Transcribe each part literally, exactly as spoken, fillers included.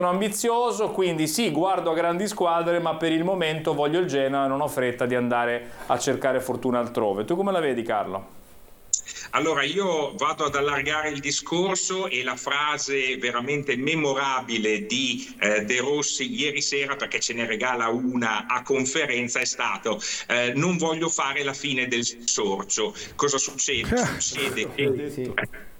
ambizioso, quindi sì, guardo a grandi squadre, ma per il momento voglio il Genoa e non ho fretta di andare a cercare fortuna altrove. Tu come la vedi, Carlo? Allora io vado ad allargare il discorso, e la frase veramente memorabile di eh, De Rossi ieri sera, perché ce ne regala una a conferenza, è stato eh, non voglio fare la fine del sorcio. Cosa succede? Succede che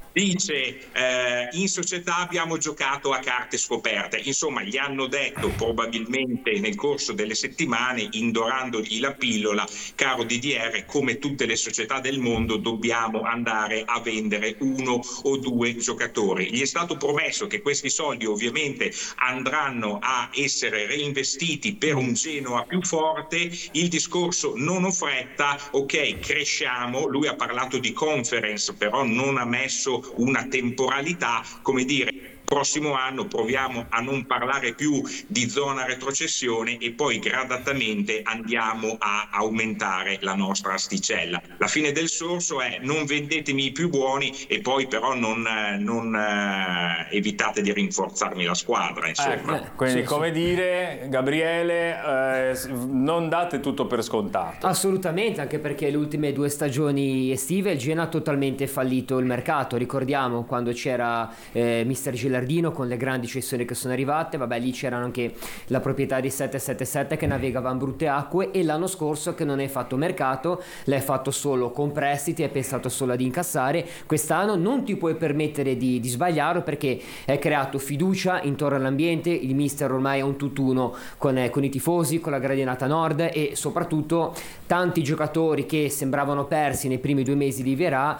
dice eh, in società abbiamo giocato a carte scoperte. Insomma, gli hanno detto probabilmente nel corso delle settimane, indorandogli la pillola: caro D D R, come tutte le società del mondo dobbiamo andare a vendere uno o due giocatori. Gli è stato promesso che questi soldi ovviamente andranno a essere reinvestiti per un Genoa più forte. Il discorso: non ho fretta, ok, cresciamo. Lui ha parlato di conference, però non ha messo una temporalità, come dire, prossimo anno proviamo a non parlare più di zona retrocessione e poi gradatamente andiamo a aumentare la nostra asticella. La fine del sorso è: non vendetemi i più buoni e poi però non, non eh, evitate di rinforzarmi la squadra, insomma. Eh, quindi sì, come sì. dire, Gabriele, eh, non date tutto per scontato. Assolutamente, anche perché le ultime due stagioni estive il Genoa ha totalmente fallito il mercato. Ricordiamo quando c'era eh, mister Gilardino con le grandi cessioni che sono arrivate, vabbè, lì c'erano anche la proprietà di sette sette sette che navigava in brutte acque, e l'anno scorso che non hai fatto mercato, l'hai fatto solo con prestiti, hai pensato solo ad incassare. Quest'anno non ti puoi permettere di, di sbagliare, perché hai creato fiducia intorno all'ambiente, il mister ormai è un tutt'uno con, eh, con i tifosi, con la gradinata nord, e soprattutto tanti giocatori che sembravano persi nei primi due mesi di Vierà,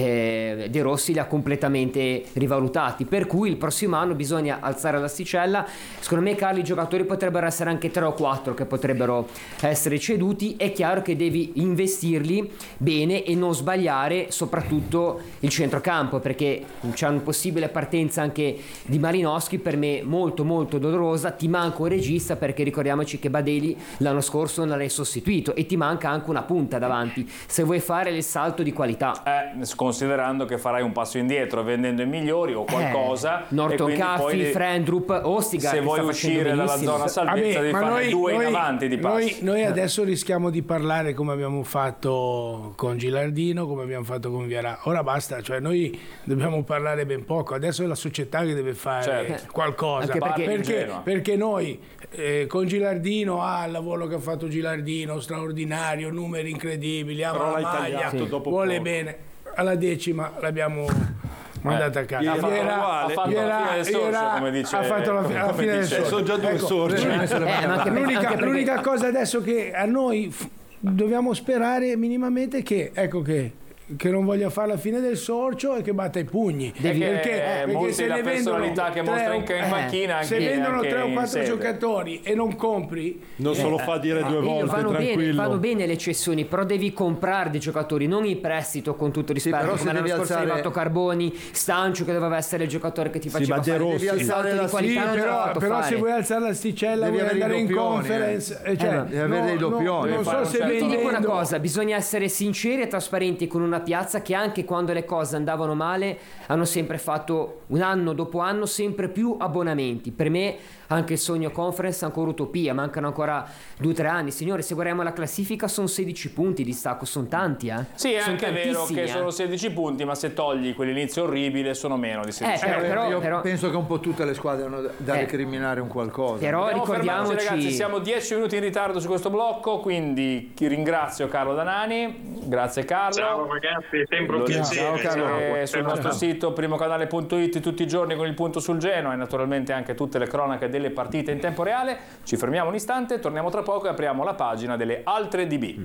eh, De Rossi li ha completamente rivalutati, per cui il prossimo anno bisogna alzare l'asticella. Secondo me, Carli, i giocatori potrebbero essere anche tre o quattro che potrebbero essere ceduti. È chiaro che devi investirli bene e non sbagliare soprattutto il centrocampo, perché c'è una possibile partenza anche di Malinowski, per me molto molto dolorosa. Ti manca un regista, perché ricordiamoci che Badeli l'anno scorso non l'hai sostituito, e ti manca anche una punta davanti se vuoi fare il salto di qualità, eh, considerando che farai un passo indietro vendendo i migliori o qualcosa, eh. Norton Caffi, Frendrup, Ostigar. Se vuoi uscire dalla zona salvezza, Vabbè, devi fare noi, due noi, in avanti di passi. Noi, noi adesso rischiamo di parlare come abbiamo fatto con Gilardino, come abbiamo fatto con Vierà. Ora basta, cioè noi dobbiamo parlare ben poco. Adesso è la società che deve fare certo. qualcosa. Perché, perché, perché noi eh, con Gilardino, ah, il lavoro che ha fatto Gilardino, straordinario, numeri incredibili, ama la maglia, sì. vuole poco. bene. Alla decima l'abbiamo mandata a casa. Ha fatto uguale, ha fatto la fine del sorcio, come dice. Ha fatto la, la fine del sorcio. Sono già due ecco, sorci. Eh, l'unica, perché... l'unica cosa adesso che a noi f- dobbiamo sperare minimamente che, ecco che che non voglia fare la fine del sorcio e che batta i pugni, Devi, perché, eh, perché se la ne personalità che mostra in, in macchina, anche, se vendono anche tre o quattro sede. giocatori e non compri, non se lo fa dire due volte, vanno tranquillo. Bene, vanno bene le cessioni, però devi comprare dei giocatori, non in prestito, con tutto rispetto, sì, però come l'anno scorso alzare... è arrivato Carboni, Stancio che doveva essere il giocatore che ti faceva sì, fare devi alzare la qualità, sì, però, però se vuoi alzare l'asticella devi vuoi andare in conference, eh. cioè, eh, devi avere dei doppioni. Non so se ti dico una cosa, bisogna essere sinceri e trasparenti con una piazza che anche quando le cose andavano male hanno sempre fatto, un anno dopo anno, sempre più abbonamenti. Per me anche il sogno conference è ancora utopia, mancano ancora due o tre anni. Signore, se guardiamo la classifica sono sedici punti di stacco, sono tanti, eh? Sì, è sono anche vero che eh. sono sedici punti, ma se togli quell'inizio orribile sono meno di sedici. Eh, però, io però, penso che un po' tutte le squadre hanno da eh, recriminare un qualcosa. Però Dobbiamo ricordiamoci, ragazzi, siamo dieci minuti in ritardo su questo blocco, quindi ti ringrazio Carlo Danani, grazie Carlo. Ciao ragazzi, è sempre un piacere. Ciao Carlo. Eh, sul nostro sito primocanale punto it tutti i giorni con il punto sul Genoa e naturalmente anche tutte le cronache delle partite in tempo reale. Ci fermiamo un istante, torniamo tra poco e apriamo la pagina delle altre D B.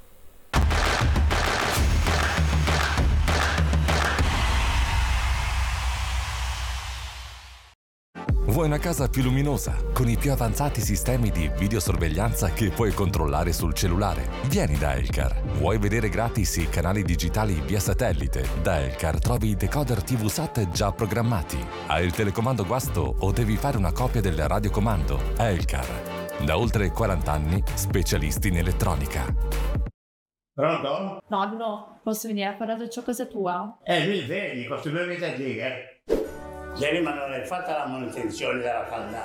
Vuoi una casa più luminosa, con i più avanzati sistemi di videosorveglianza che puoi controllare sul cellulare? Vieni da Elcar. Vuoi vedere gratis i canali digitali via satellite? Da Elcar trovi i decoder T V SAT già programmati. Hai il telecomando guasto o devi fare una copia del radiocomando? Elcar. Da oltre quaranta anni, specialisti in elettronica. Pronto? Nonno, posso venire a parlare ciò casa tua? Eh, mi vedi, questo due mesi a dire. Ieri ma non hai fatto la manutenzione della caldaia.